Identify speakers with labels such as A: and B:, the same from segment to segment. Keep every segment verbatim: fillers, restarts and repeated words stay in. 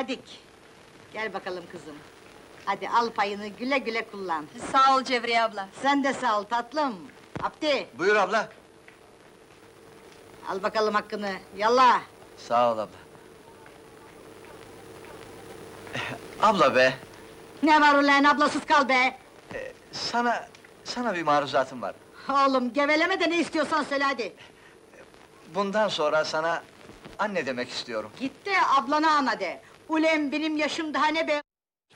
A: Fadik! Gel bakalım kızım. Hadi al payını, güle güle kullan.
B: Sağ ol Cevriye abla.
A: Sen de sağ ol tatlım. Abdi,
C: Buyur abla.
A: al bakalım hakkını, yallah!
C: Sağ ol abla. Abla be,
A: Ne var ulan, ablasız kal be!
C: e, sana, sana bir maruzatım var.
A: Oğlum, geveleme de ne istiyorsan söyle hadi!
C: Bundan sonra sana anne demek istiyorum.
A: Git de ablana ana de! Ulen benim yaşım daha ne be!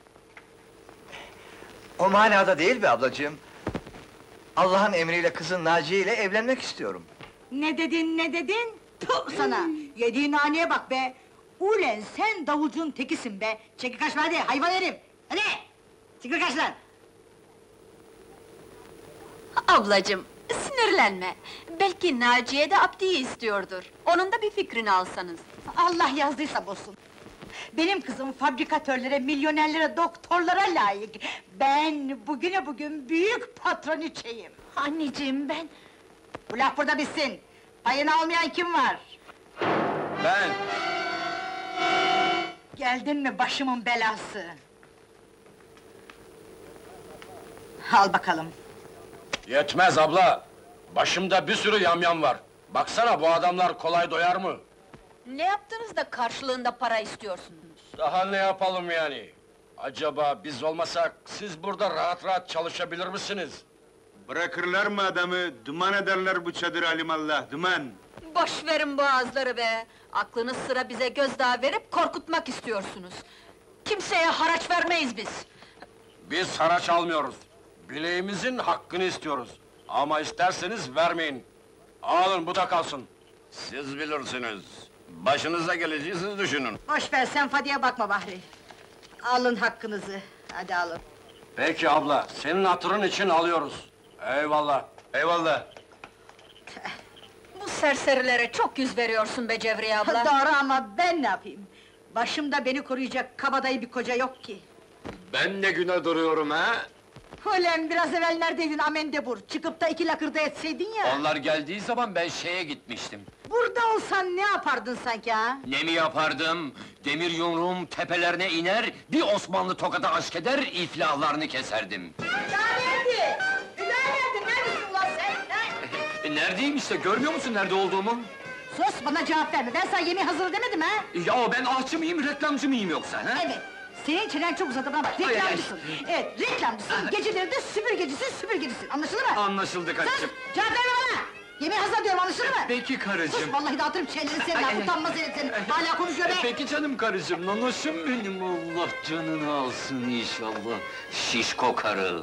C: O manada değil be ablacığım. Allah'ın emriyle kızın Naciye ile evlenmek istiyorum.
A: Ne dedin, ne dedin? Tuh sana! Yediğin haneye bak be! Ulen sen davulcunun tekisin be! Çekil kaçma hadi, hayvan herif! Hadi! Çekil kaç lan!
B: Ablacığım, sinirlenme. Belki Naciye de Abdi'yi istiyordur. Onun da bir fikrini alsanız.
A: Allah yazdıysa bozsun! Benim kızım fabrikatörlere, milyonerlere, doktorlara layık! Ben bugüne bugün büyük patroniçeyim!
B: Anneciğim ben...
A: Bu laf burada bitsin! Payını almayan kim var?
C: Ben!
A: Geldin mi başımın belası? Al bakalım!
D: Yetmez abla! Başımda bir sürü yamyam var! Baksana, bu adamlar kolay doyar mı?
B: Ne yaptınız da karşılığında para istiyorsunuz?
D: Daha ne yapalım yani? Acaba biz olmasak, siz burada rahat rahat çalışabilir misiniz?
E: Bırakırlar mı adamı? Duman ederler bu çadır alimallah, duman!
B: Boş verin boğazları be! Aklınız sıra bize gözdağı verip korkutmak istiyorsunuz. Kimseye haraç vermeyiz biz!
D: Biz haraç almıyoruz. Bileğimizin hakkını istiyoruz. Ama isterseniz vermeyin. Alın, bu da kalsın. Siz bilirsiniz. Başınıza geleceği siz düşünün.
A: Boş ver, sen Fadi'ye bakma Bahri! Alın hakkınızı, hadi alın!
D: Peki abla, senin hatırın için alıyoruz. Eyvallah.
C: Eyvallah!
B: Bu serserilere çok yüz veriyorsun be Cevriye abla!
A: Doğru ama ben ne yapayım? Başımda beni koruyacak kabadayı bir koca yok ki!
D: Ben de güne duruyorum ha?
A: Ulan biraz evvel neredeydin Amendebur? Çıkıp da iki lakırda etseydin ya!
F: Onlar geldiği zaman ben şeye gitmiştim.
A: Burada olsan ne yapardın sanki ha?
F: Ne mi yapardım? Demir yumruğum tepelerine iner, bir Osmanlı tokadı aşk eder, iflahlarını keserdim.
A: Hüda nerede? Hüda nerede? Neredesin ulan sen? Ha?
F: E, neredeyim işte, görmüyor musun nerede olduğumu?
A: Sus, bana cevap verme, ben sana yemeği hazır demedim ha?
F: Ya ben ahçı mıyım, reklamcı mıyım yoksa, ha?
A: Evet, senin çenen çok uzadı bana bak,
F: ay, ay.
A: reklamcısın! Evet, reklamcısın, geceleri de süpürgecisin, süpürgecisin, anlaşıldı mı?
F: Anlaşıldı
A: Sus,
F: karıcığım.
A: cevap verme bana! Yemeği hazır diyorum, anlaşıldı mı?
F: Peki karıcığım.
A: Sus, vallahi dağıtırım çeneni senin,
F: Ay,
A: ha,
F: ay, ay.
A: utanmaz herif senin, hala konuşuyor be!
F: E, peki canım karıcığım, nanoşum benim, Allah canını alsın inşallah. Şişko karı.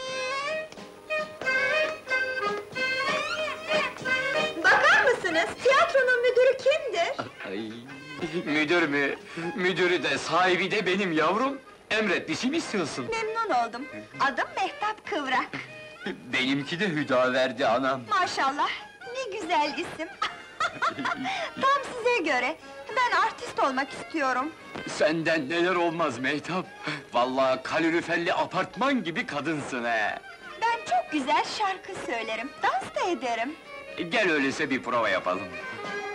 B: Bakar mısınız? Tiyatronun müdürü kimdir?
F: Ay, müdür mü? Müdürü de, sahibi de benim yavrum. Emret, bir şey mi istiyorsun?
B: Memnun oldum. Adım Mehtap Kıvrak.
F: Benimki de Hüda verdi anam.
B: Maşallah, ne güzel isim! Tam size göre! Ben artist olmak istiyorum.
F: Senden neler olmaz Mehtap! Vallahi kaloriferli apartman gibi kadınsın he!
B: Ben çok güzel şarkı söylerim, dans da ederim.
F: Gel öyleyse bir prova yapalım.